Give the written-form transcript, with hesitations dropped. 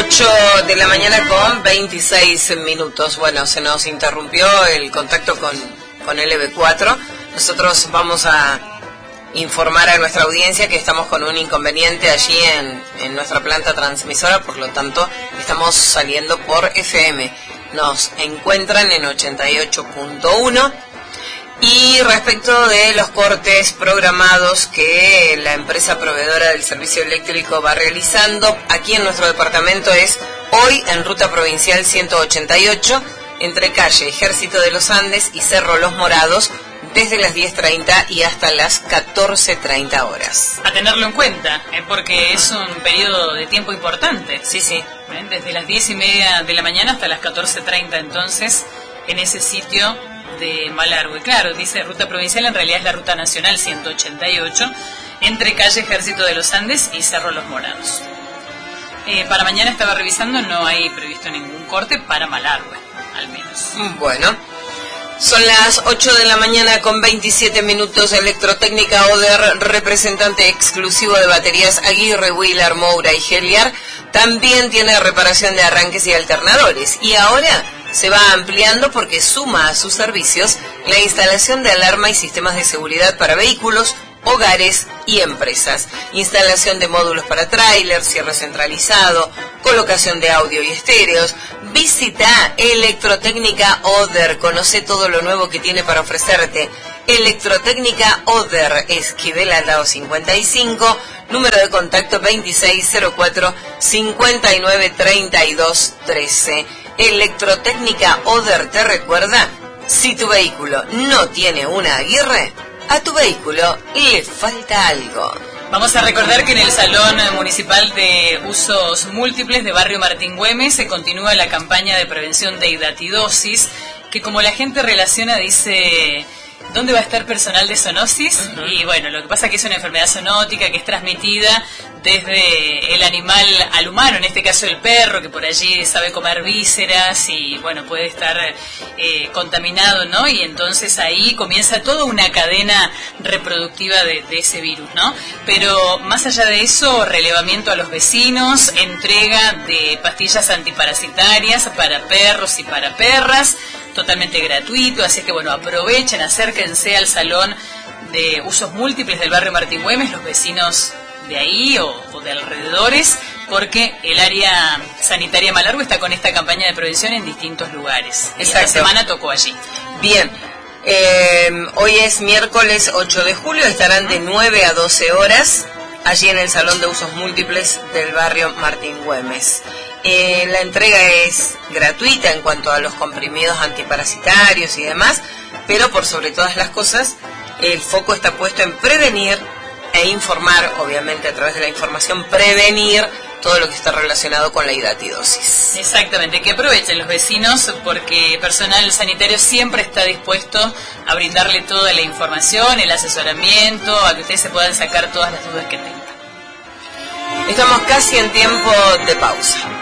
8 de la mañana con 26 minutos. Bueno, se nos interrumpió el contacto con LB4. Nosotros vamos a informar a nuestra audiencia que estamos con un inconveniente allí en nuestra planta transmisora, por lo tanto estamos saliendo por FM. Nos encuentran en 88.1. Y respecto de los cortes programados que la empresa proveedora del servicio eléctrico va realizando, aquí en nuestro departamento es hoy en Ruta Provincial 188, entre calle Ejército de los Andes y Cerro Los Morados, desde las 10:30 y hasta las 14:30 horas. A tenerlo en cuenta, porque es un periodo de tiempo importante. Sí, sí. Desde las 10:30 de la mañana hasta las 14:30, entonces, en ese sitio de Malargüe. Claro, dice Ruta Provincial, en realidad es la Ruta Nacional 188, entre calle Ejército de los Andes y Cerro Los Morados. Para mañana estaba revisando, no hay previsto ningún corte para Malargüe, al menos. Bueno, son las 8 de la mañana con 27 minutos. Electrotécnica Oder, representante exclusivo de baterías Aguirre, Wheeler, Moura y Heliar, también tiene reparación de arranques y alternadores. Y ahora se va ampliando porque suma a sus servicios la instalación de alarma y sistemas de seguridad para vehículos, hogares y empresas, instalación de módulos para tráiler, cierre centralizado, colocación de audio y estéreos. Visita Electrotécnica Oder, conoce todo lo nuevo que tiene para ofrecerte. Electrotécnica Oder, Esquivel al lado 55, número de contacto 2604-593213. Electrotécnica Oder te recuerda, si tu vehículo no tiene una Aguirre, a tu vehículo le falta algo. Vamos a recordar que en el Salón Municipal de Usos Múltiples de Barrio Martín Güemes se continúa la campaña de prevención de hidatidosis, que como la gente relaciona, dice, ¿dónde va a estar personal de zoonosis? Y bueno, lo que pasa es que es una enfermedad zoonótica que es transmitida desde el animal al humano, en este caso el perro, que por allí sabe comer vísceras y bueno, puede estar contaminado, ¿no? Y entonces ahí comienza toda una cadena reproductiva de ese virus, ¿no? Pero más allá de eso, relevamiento a los vecinos, entrega de pastillas antiparasitarias para perros y para perras, totalmente gratuito, así que bueno, aprovechen, acérquense al Salón de Usos Múltiples del Barrio Martín Güemes, los vecinos de ahí o de alrededores, porque el área sanitaria Malargüe está con esta campaña de prevención en distintos lugares. Esta semana tocó allí. Bien, hoy es miércoles 8 de julio, estarán de 9 a 12 horas allí en el Salón de Usos Múltiples del Barrio Martín Güemes. La entrega es gratuita en cuanto a los comprimidos antiparasitarios y demás, pero por sobre todas las cosas, el foco está puesto en prevenir e informar, obviamente a través de la información, prevenir todo lo que está relacionado con la hidatidosis. Exactamente, que aprovechen los vecinos porque personal sanitario siempre está dispuesto a brindarle toda la información, el asesoramiento, a que ustedes se puedan sacar todas las dudas que tengan. Estamos casi en tiempo de pausa.